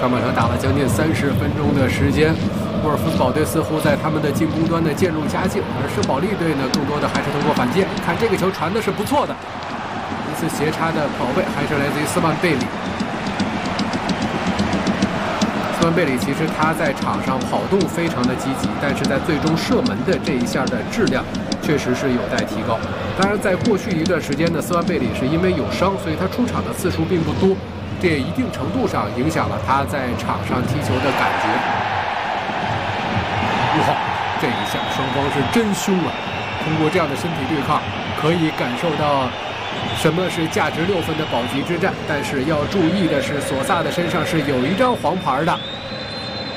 上半场打了将近30分钟的时间，沃尔夫斯堡队似乎在他们的进攻端呢渐入佳境，而圣保利队呢更多的还是通过反击。看这个球传的是不错的，一次斜插的跑位还是来自于斯万贝里。斯万贝里其实他在场上跑动非常的积极，但是在最终射门的这一下的质量确实是有待提高。当然，在过去一段时间呢，斯万贝里是因为有伤，所以他出场的次数并不多，这也一定程度上影响了他在场上踢球的感觉。哇，这一下双方是真凶啊！通过这样的身体对抗，可以感受到什么是价值6分的保级之战。但是要注意的是，索萨的身上是有一张黄牌的。